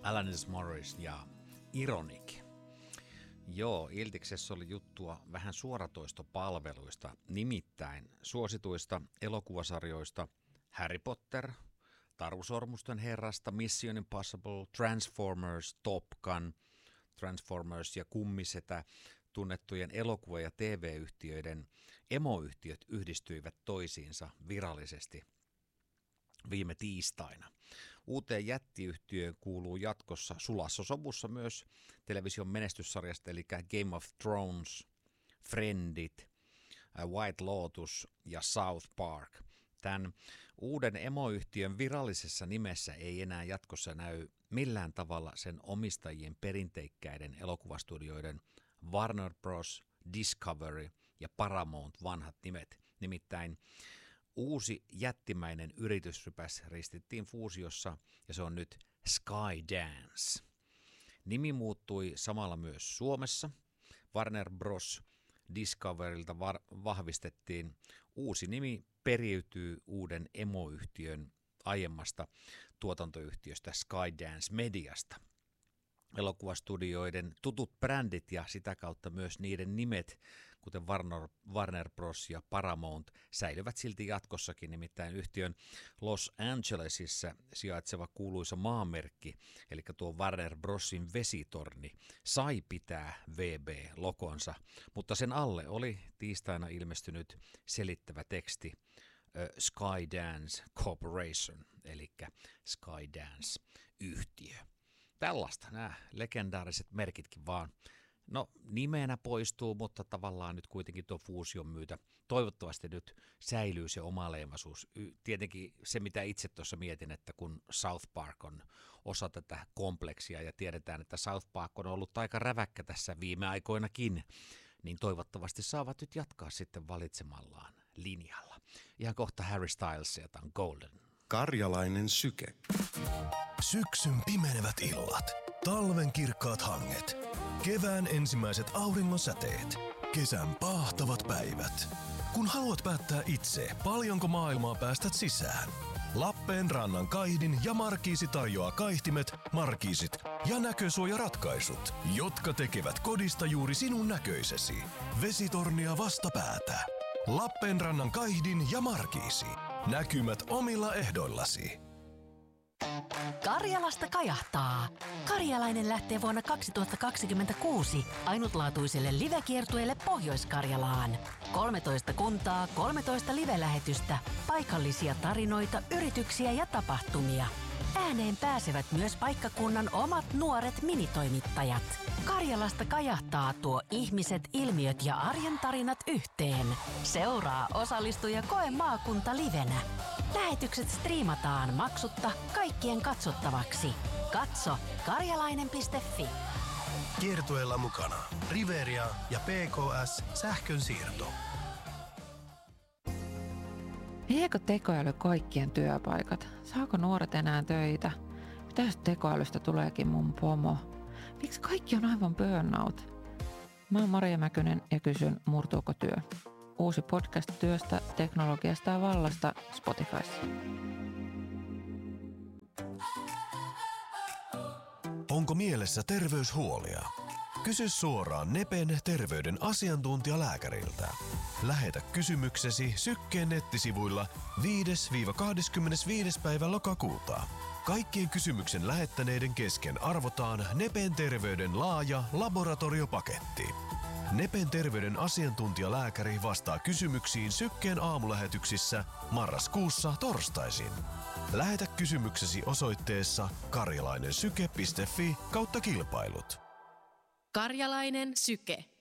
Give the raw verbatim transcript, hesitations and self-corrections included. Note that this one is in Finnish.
Alanis Morris ja Ironic. Joo, Iltiksessä oli juttua vähän suoratoistopalveluista, nimittäin suosituista elokuvasarjoista Harry Potter, Taru Sormusten herrasta, Mission Impossible, Transformers, Top Gun, Transformers ja Kummisetä, tunnettujen elokuva- ja T V-yhtiöiden emoyhtiöt yhdistyivät toisiinsa virallisesti viime tiistaina. Uuteen jättiyhtiöön kuuluu jatkossa sulassa sovussa myös television menestyssarjasta, eli Game of Thrones, Friendit, White Lotus ja South Park. Tämän uuden emoyhtiön virallisessa nimessä ei enää jatkossa näy millään tavalla sen omistajien perinteikkäiden elokuvastudioiden Warner Bros., Discovery ja Paramount vanhat nimet. Nimittäin uusi jättimäinen yritysrypäs ristittiin fuusiossa ja se on nyt Skydance. Nimi muuttui samalla myös Suomessa. Warner Bros. Discoverylta var- vahvistettiin uusi nimi periytyy uuden emoyhtiön aiemmasta tuotantoyhtiöstä Skydance Mediasta. Elokuvastudioiden tutut brändit ja sitä kautta myös niiden nimet, kuten Warner, Warner Bros. Ja Paramount, säilyvät silti jatkossakin, nimittäin yhtiön Los Angelesissa sijaitseva kuuluisa maamerkki, eli tuo Warner Brosin vesitorni, sai pitää V B-logonsa, mutta sen alle oli tiistaina ilmestynyt selittävä teksti Skydance Corporation, eli Skydance-yhtiö. Tällaista nämä legendaariset merkitkin vaan. No nimenä poistuu, mutta tavallaan nyt kuitenkin tuo fuusion myötä toivottavasti nyt säilyy se omaleimaisuus. Tietenkin se, mitä itse tuossa mietin, että kun South Park on osa tätä kompleksia ja tiedetään, että South Park on ollut aika räväkkä tässä viime aikoinakin, niin toivottavasti saavat nyt jatkaa sitten valitsemallaan linjalla. Ihan kohta Harry Styles ja tämän Golden. Karjalainen syke. Syksyn pimenevät illat, talven kirkkaat hanget, kevään ensimmäiset auringon säteet, kesän paahtavat päivät. Kun haluat päättää itse, paljonko maailmaa päästät sisään. Lappeenrannan Kaihdin ja Markiisi tarjoaa kaihtimet, markiisit ja näkösuojaratkaisut, jotka tekevät kodista juuri sinun näköisesi. Vesitornia vastapäätä. Lappeenrannan Kaihdin ja Markiisi. Näkymät omilla ehdoillasi. Karjalasta kajahtaa. Karjalainen lähtee vuonna kaksituhattakaksikymmentäkuusi ainutlaatuiselle livekiertueelle Pohjois-Karjalaan. kolmetoista kuntaa, kolmetoista live-lähetystä, paikallisia tarinoita, yrityksiä ja tapahtumia. Ääneen pääsevät myös paikkakunnan omat nuoret minitoimittajat. Karjalasta kajahtaa tuo ihmiset, ilmiöt ja arjen tarinat yhteen. Seuraa, osallistu ja koe maakunta livenä. Lähetykset striimataan maksutta kaikkien katsottavaksi. Katso karjalainen piste fi. Kiertueella mukana Riveria ja P K S Sähkönsiirto. Viekö tekoäly kaikkien työpaikat? Saako nuoret enää töitä? Mitä jos tekoälystä tuleekin mun pomo? Miksi kaikki on aivan burnout? Mä oon Maria Mäkynen ja kysyn, murtuuko työ? Uusi podcast työstä, teknologiasta ja vallasta Spotifyssa. Onko mielessä terveyshuolia? Kysy suoraan Nepen terveyden asiantuntijalääkäriltä. Lähetä kysymyksesi Sykkeen nettisivuilla viides kahdeskymmenesviides päivä lokakuuta. Kaikkien kysymyksen lähettäneiden kesken arvotaan Nepen terveyden laaja laboratoriopaketti. Nepen terveyden asiantuntijalääkäri vastaa kysymyksiin Sykkeen aamulähetyksissä marraskuussa torstaisin. Lähetä kysymyksesi osoitteessa karjalainensyke piste fi kautta kilpailut. Karjalainen syke.